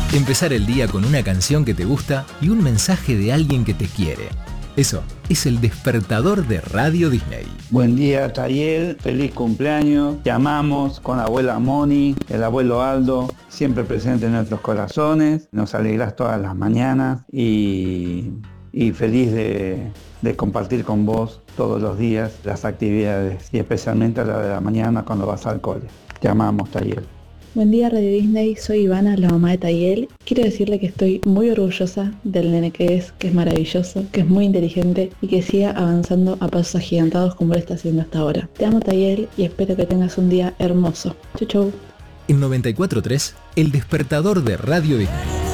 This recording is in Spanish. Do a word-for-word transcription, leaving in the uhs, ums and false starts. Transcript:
Empezar el día con una canción que te gusta y un mensaje de alguien que te quiere. Eso es el despertador de Radio Disney. Buen día, Tayel. Feliz cumpleaños. Te amamos con la abuela Moni, el abuelo Aldo, siempre presente en nuestros corazones. Nos alegrás todas las mañanas y, y feliz de, de compartir con vos todos los días las actividades y especialmente la de la mañana cuando vas al cole. Te amamos, Tayel. Buen día, Radio Disney, soy Ivana, la mamá de Tayel. Quiero decirle que estoy muy orgullosa del nene que es, que es maravilloso, que es muy inteligente y que siga avanzando a pasos agigantados como lo está haciendo hasta ahora. Te amo, Tayel, y espero que tengas un día hermoso. Chau, chau. En noventa y cuatro punto tres, el despertador de Radio Disney.